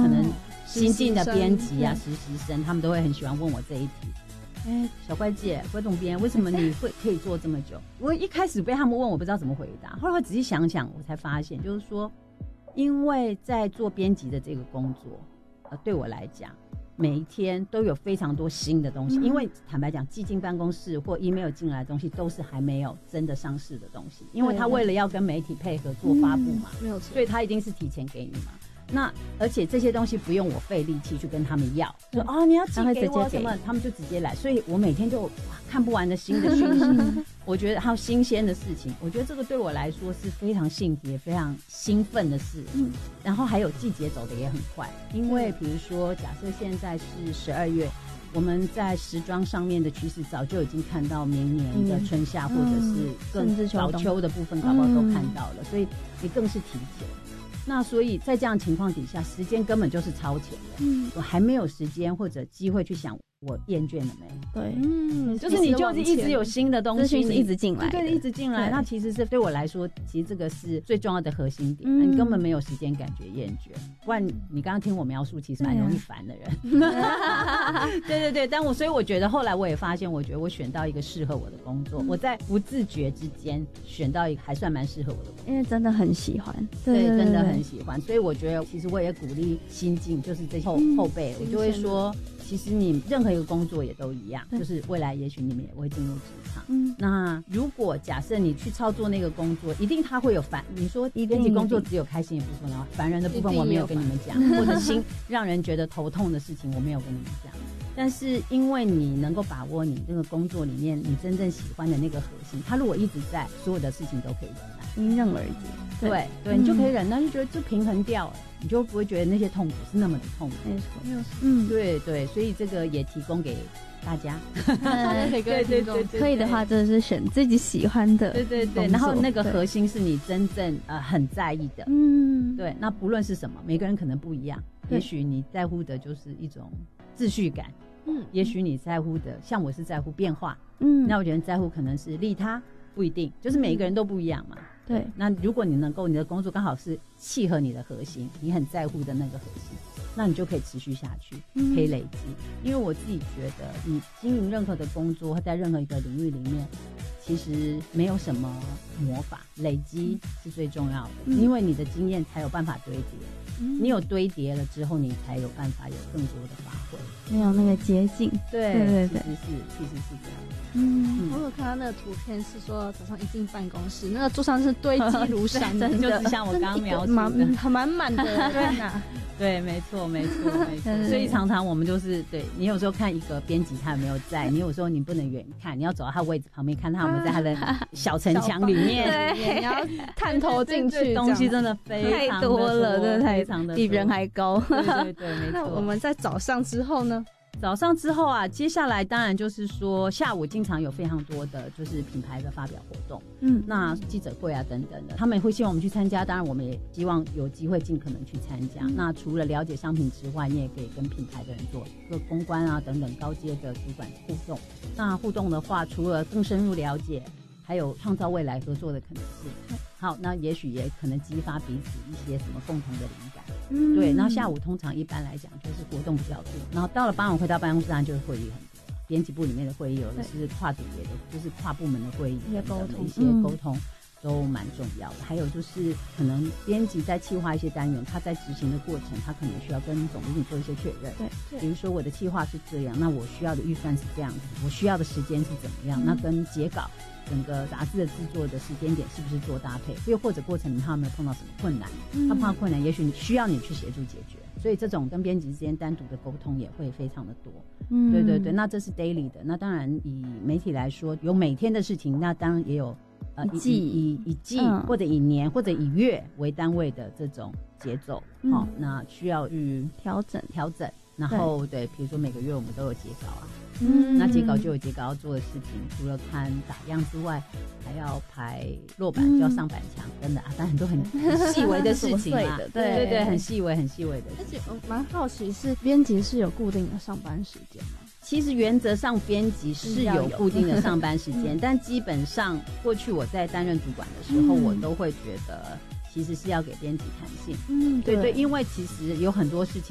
可能新进的编辑啊、实习生，他们都会很喜欢问我这一题。小怪姐，怪总编，为什么你可以做这么久？我一开始被他们问，我不知道怎么回答。后来我仔细想想，我才发现，就是说，因为在做编辑的这个工作，对我来讲，每一天都有非常多新的东西。因为坦白讲，寄进办公室或 email 进来的东西，都是还没有真的上市的东西。因为他为了要跟媒体配合做发布嘛， 没有错， 所以他一定是提前给你嘛。那而且这些东西不用我费力气去跟他们要，说你要寄给我什么，他们就直接来，所以我每天就看不完的新的讯息，我觉得还有新鲜的事情，我觉得这个对我来说是非常幸福也非常兴奋的事。然后还有季节走的也很快，因为比如说假设现在是12月，我们在时装上面的趋势早就已经看到明年的春夏或者是更早秋的部分搞不好都看到了，所以你更是提前。那所以在这样的情况底下，时间根本就是超前的。我还没有时间或者机会去想我厌倦了没？ 对， 就是你就是一直有新的东西， 一直进来， 对，一直进来。那其实是对我来说，其实这个是最重要的核心点。你根本没有时间感觉厌倦，不然你刚刚听我描述，其实蛮容易烦的人。对，所以我觉得后来我也发现，我觉得我选到一个适合我的工作，我在不自觉之间选到一个还算蛮适合我的工作， 因为真的很喜欢， 对，真的很喜欢。所以我觉得，其实我也鼓励新进，就是这些后辈，我就会说。其实你任何一个工作也都一样，就是未来也许你们也会进入职场。那如果假设你去操作那个工作，一定它会有烦。你说编辑工作只有开心的部分，然后烦人的部分我没有跟你们讲，或者让人觉得头痛的事情我没有跟你们讲。但是因为你能够把握你这个工作里面你真正喜欢的那个核心，它如果一直在，所有的事情都可以忍耐， 迎刃而解。 对，你就可以忍耐，就觉得就平衡掉了，你就不会觉得那些痛苦是那么的痛苦。 没错， 对，所以这个也提供给大家。 对，可以的话，真的是选自己喜欢的。 对，然后那个核心是你真正很在意的。对，那不论是什么，每个人可能不一样。也许你在乎的就是一种秩序感。也许你在乎的，像我是在乎变化。那我觉得在乎可能是利他，不一定，就是每一个人都不一样嘛。 对， 那如果你能够，你的工作刚好是契合你的核心，你很在乎的那个核心，那你就可以持续下去，可以累积。因为我自己觉得，你经营任何的工作，或在任何一个领域里面，其实没有什么魔法，累积是最重要的，因为你的经验才有办法堆叠。你有堆叠了之后，你才有办法有更多的发挥， 没有那个捷径。 对，其实是这样。 我有看到那个图片，是说早上一进办公室，那个桌上是堆积如山的， 就是像我刚刚描述的， 满满的人啊。 对，没错。所以常常我们就是对你有时候看一个编辑他有没有在，你有时候你不能远看，你要走到他位置旁边看他有没有在他的小城墙里面， 对，你要探头进去， 东西真的非常太多了，真的非常的比人还高。 对，没错。 那我们在早上之后呢？ 早上之后啊，接下来当然就是说下午经常有非常多的就是品牌的发表活动，那记者会啊等等的，他们会希望我们去参加，当然我们也希望有机会尽可能去参加。那除了了解商品之外，你也可以跟品牌的人做个公关啊等等高阶的主管互动。那互动的话，除了更深入了解，还有创造未来合作的可能性。好，那也许也可能激发彼此一些什么共同的灵感。对，然后下午通常一般来讲就是活动比较多，然后到了傍晚回到办公室，当然就是会议很多，编辑部里面的会议，有的是跨组别的，就是跨部门的会议，一些沟通都蛮重要的。还有就是可能编辑在企划一些单元，他在执行的过程，他可能需要跟总经理做一些确认。对，比如说我的企划是这样，那我需要的预算是这样子，我需要的时间是怎么样，那跟截稿整个杂志的制作的时间点是不是做搭配，又或者过程里他有没有碰到什么困难，他碰到困难也许你需要你去协助解决，所以这种跟编辑之间单独的沟通也会非常的多。对，那这是 daily 的。那当然以媒体来说，有每天的事情，那当然也有以季或者以年或者以月为单位的这种节奏。那需要去调整，然后对，比如说每个月我们都有截稿啊，那截稿就有截稿要做的事情，除了看打样之外，还要排落版，就要上板墙，真的啊，当然很多很细微的事情啊，对，很细微的。 而且我蛮好奇，是编辑是有固定的上班时间吗？ 其实原则上编辑是有固定的上班时间，但基本上过去我在担任主管的时候，我都会觉得其实是要给编辑弹性。对，因为其实有很多事情